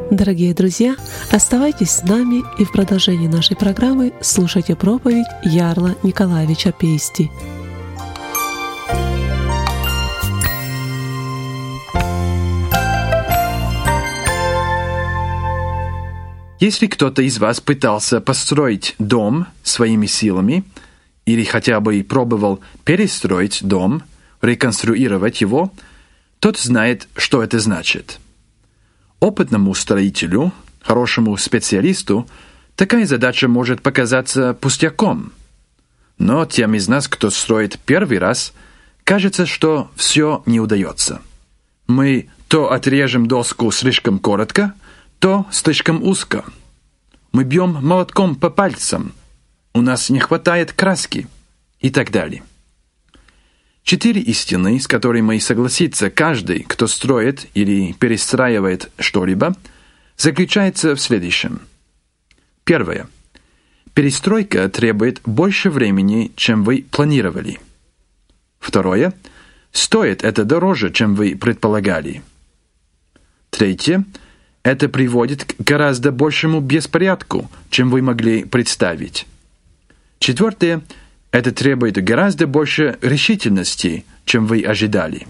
Дорогие друзья, оставайтесь с нами и в продолжении нашей программы слушайте проповедь Ярла Николаевича Пейсти. Если кто-то из вас пытался построить дом своими силами или хотя бы пробовал перестроить дом, реконструировать его, тот знает, что это значит. Опытному строителю, хорошему специалисту, такая задача может показаться пустяком. Но тем из нас, кто строит первый раз, кажется, что все не удается. Мы то отрежем доску слишком коротко, то слишком узко. Мы бьем молотком по пальцам. У нас не хватает краски и так далее. 4 истины, с которыми согласится каждый, кто строит или перестраивает что-либо, заключается в следующем. Первое. Перестройка требует больше времени, чем вы планировали. Второе. Стоит это дороже, чем вы предполагали. Третье. Это приводит к гораздо большему беспорядку, чем вы могли представить. Четвертое. Это требует гораздо больше решительности, чем вы ожидали.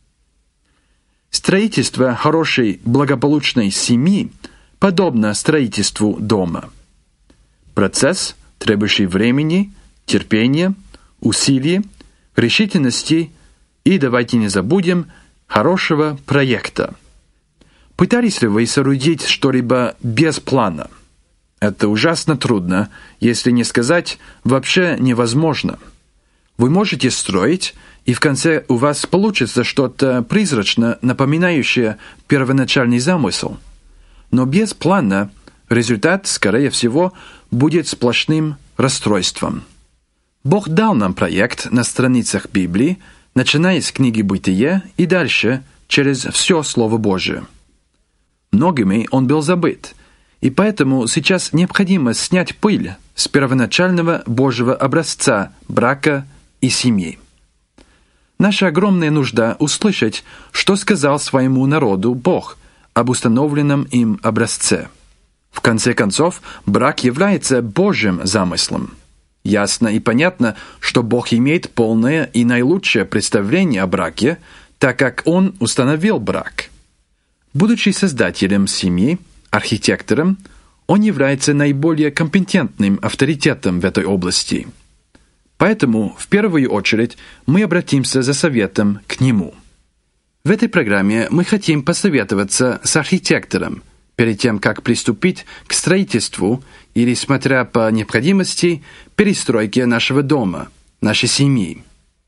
Строительство хорошей, благополучной семьи подобно строительству дома. Процесс, требующий времени, терпения, усилий, решительности и, давайте не забудем, хорошего проекта. Пытались ли вы соорудить что-либо без плана? Это ужасно трудно, если не сказать вообще невозможно. Вы можете строить, и в конце у вас получится что-то призрачно напоминающее первоначальный замысел. Но без плана результат, скорее всего, будет сплошным расстройством. Бог дал нам проект на страницах Библии, начиная с книги Бытия и дальше через все Слово Божие. Многими он был забыт, и поэтому сейчас необходимо снять пыль с первоначального Божьего образца брака и семьи. Наша огромная нужда услышать, что сказал своему народу Бог об установленном им образце. В конце концов, брак является Божьим замыслом. Ясно и понятно, что Бог имеет полное и наилучшее представление о браке, так как Он установил брак. Будучи создателем семьи, архитектором, он является наиболее компетентным авторитетом в этой области. Поэтому, в первую очередь, мы обратимся за советом к нему. В этой программе мы хотим посоветоваться с архитектором, перед тем, как приступить к строительству или, смотря по необходимости, перестройке нашего дома, нашей семьи.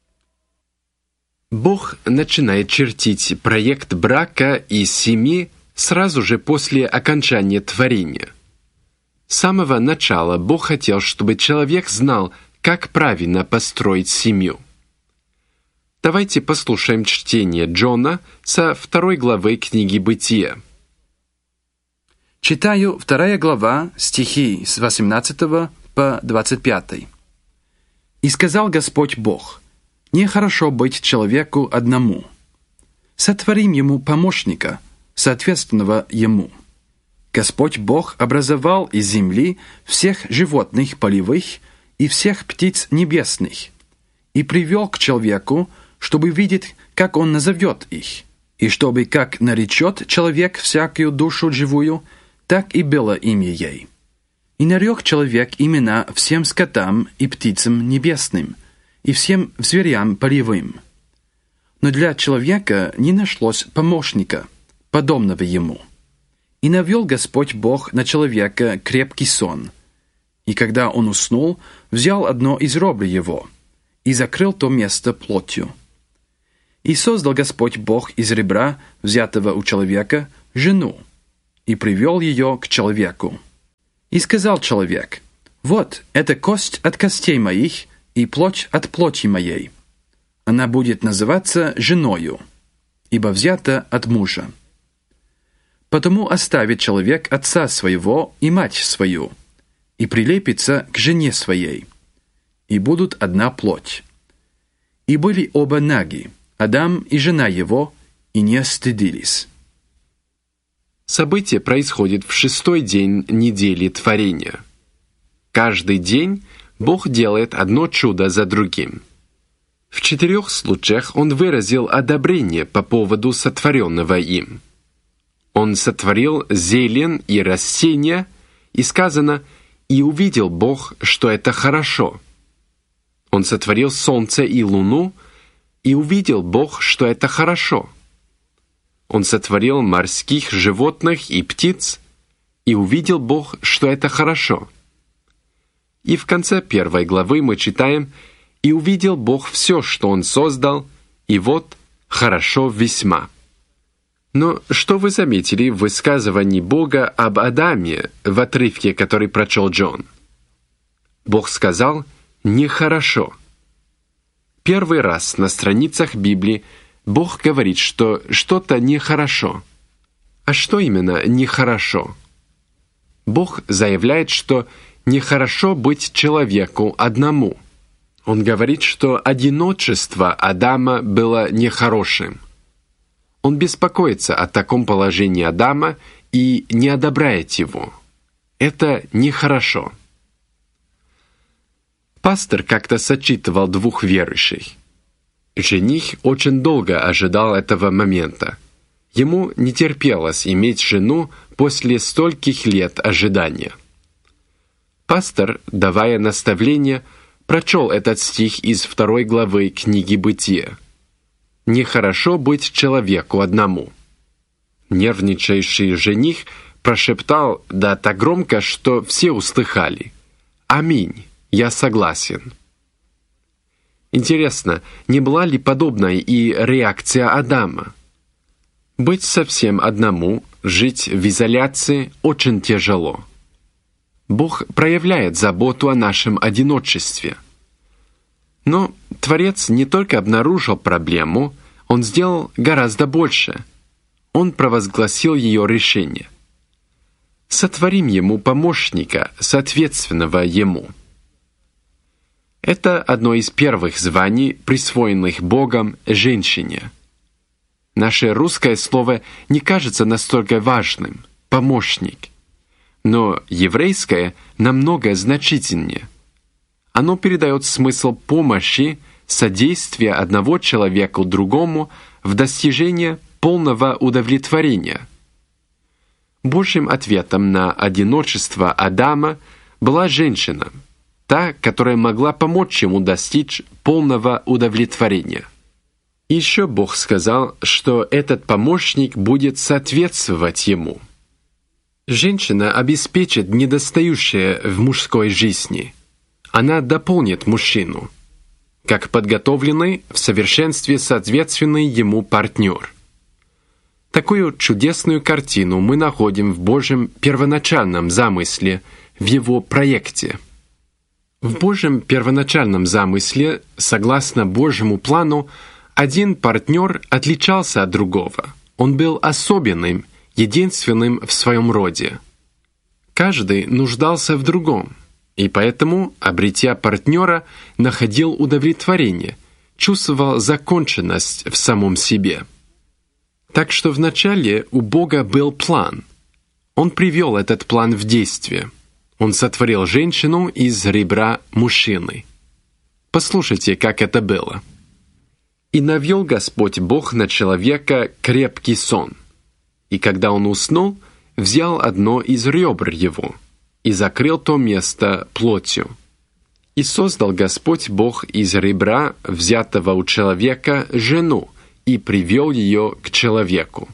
Бог начинает чертить проект брака и семьи сразу же после окончания творения. С самого начала Бог хотел, чтобы человек знал, как правильно построить семью. Давайте послушаем чтение Джона со 2 главы книги Бытия. Читаю 2 глава, стихи с 18 по 25. «И сказал Господь Бог: нехорошо быть человеку одному. Сотворим ему помощника, соответственного ему. Господь Бог образовал из земли всех животных полевых и всех птиц небесных, и привел к человеку, чтобы видеть, как он назовет их, и чтобы, как наречет человек всякую душу живую, так и было имя ей. И нарек человек имена всем скотам и птицам небесным, и всем зверям полевым. Но для человека не нашлось помощника, подобного ему. И навел Господь Бог на человека крепкий сон. И когда он уснул, взял одно из ребер его и закрыл то место плотью. И создал Господь Бог из ребра, взятого у человека, жену, и привел ее к человеку. И сказал человек: вот, это кость от костей моих и плоть от плоти моей. Она будет называться женою, ибо взята от мужа. Потому оставит человек отца своего и мать свою, и прилепится к жене своей, и будут одна плоть. И были оба наги, Адам и жена его, и не стыдились». Событие происходит в 6-й день недели творения. Каждый день Бог делает одно чудо за другим. В 4 случаях Он выразил одобрение по поводу сотворенного им. Он сотворил зелень и растения, и сказано «И увидел Бог, что это хорошо». Он сотворил солнце и луну, и увидел Бог, что это хорошо. Он сотворил морских животных и птиц, и увидел Бог, что это хорошо. И в конце 1 главы мы читаем «И увидел Бог все, что Он создал, и вот хорошо весьма». Но что вы заметили в высказывании Бога об Адаме в отрывке, который прочел Джон? Бог сказал «нехорошо». Первый раз на страницах Библии Бог говорит, что что-то нехорошо. А что именно нехорошо? Бог заявляет, что нехорошо быть человеку одному. Он говорит, что одиночество Адама было нехорошим. Он беспокоится о таком положении Адама и не одобряет его. Это нехорошо. Пастор как-то сочетывал 2 верующих. Жених очень долго ожидал этого момента. Ему не терпелось иметь жену после стольких лет ожидания. Пастор, давая наставление, прочел этот стих из 2 главы книги «Бытие». «Нехорошо быть человеку одному». Нервничающий жених прошептал да так громко, что все услыхали: «Аминь, я согласен». Интересно, не была ли подобной и реакция Адама? Быть совсем одному, жить в изоляции очень тяжело. Бог проявляет заботу о нашем одиночестве. Но Творец не только обнаружил проблему, Он сделал гораздо больше. Он провозгласил ее решение. «Сотворим ему помощника, соответственного ему». Это одно из первых званий, присвоенных Богом женщине. Наше русское слово не кажется настолько важным – «помощник». Но еврейское намного значительнее. Оно передает смысл помощи, содействия одного человека другому в достижении полного удовлетворения. Божьим ответом на одиночество Адама была женщина, та, которая могла помочь ему достичь полного удовлетворения. И еще Бог сказал, что этот помощник будет соответствовать ему. Женщина обеспечит недостающее в мужской жизни. Она дополнит мужчину, как подготовленный, в совершенстве соответственный ему партнер. Такую чудесную картину мы находим в Божьем первоначальном замысле, в Его проекте. В Божьем первоначальном замысле, согласно Божьему плану, один партнер отличался от другого. Он был особенным, единственным в своем роде. Каждый нуждался в другом, и поэтому, обретя партнера, находил удовлетворение, чувствовал законченность в самом себе. Так что вначале у Бога был план. Он привел этот план в действие. Он сотворил женщину из ребра мужчины. Послушайте, как это было. «И навел Господь Бог на человека крепкий сон. И когда он уснул, взял одно из ребр его и закрыл то место плотью. И создал Господь Бог из ребра, взятого у человека, жену, и привел ее к человеку».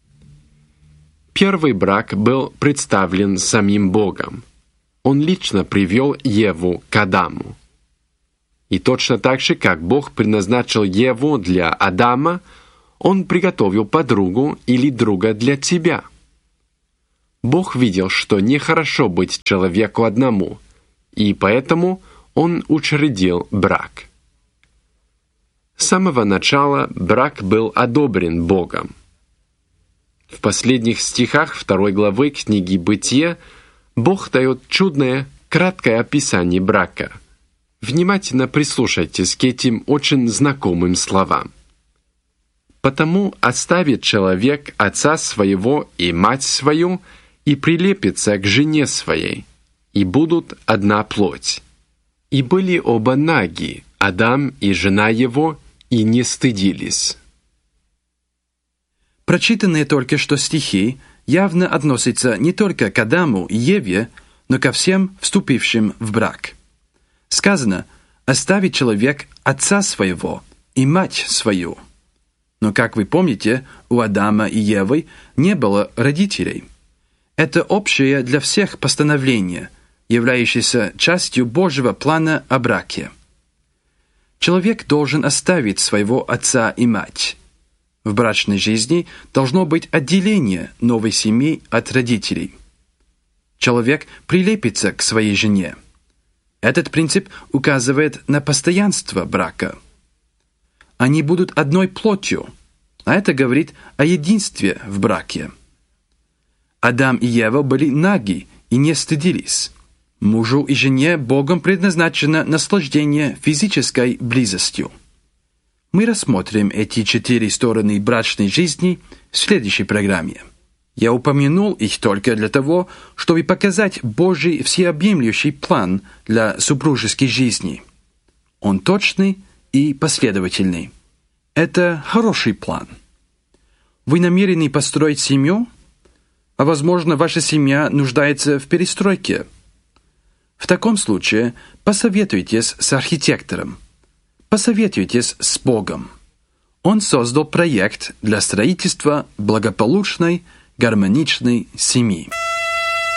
Первый брак был представлен самим Богом. Он лично привел Еву к Адаму. И точно так же, как Бог предназначил Еву для Адама, Он приготовил подругу или друга для тебя. Бог видел, что нехорошо быть человеку одному, и поэтому Он учредил брак. С самого начала брак был одобрен Богом. В последних стихах 2 главы книги «Бытие» Бог дает чудное, краткое описание брака. Внимательно прислушайтесь к этим очень знакомым словам. Потому оставит человек отца своего и мать свою, и прилепится к жене своей, и будут одна плоть. И были оба наги, Адам и жена его, и не стыдились». Прочитанные только что стихи явно относятся не только к Адаму и Еве, но ко всем вступившим в брак. Сказано «оставит человек отца своего и мать свою». Но, как вы помните, у Адама и Евы не было родителей. Это общее для всех постановление, являющееся частью Божьего плана о браке. Человек должен оставить своего отца и мать. В брачной жизни должно быть отделение новой семьи от родителей. Человек прилепится к своей жене. Этот принцип указывает на постоянство брака. Они будут одной плотью, а это говорит о единстве в браке. Адам и Ева были наги и не стыдились. Мужу и жене Богом предназначено наслаждение физической близостью. Мы рассмотрим эти 4 стороны брачной жизни в следующей программе. Я упомянул их только для того, чтобы показать Божий всеобъемлющий план для супружеской жизни. Он точный и последовательный. Это хороший план. Вы намерены построить семью? А возможно, ваша семья нуждается в перестройке. В таком случае посоветуйтесь с архитектором. Посоветуйтесь с Богом. Он создал проект для строительства благополучной, гармоничной семьи.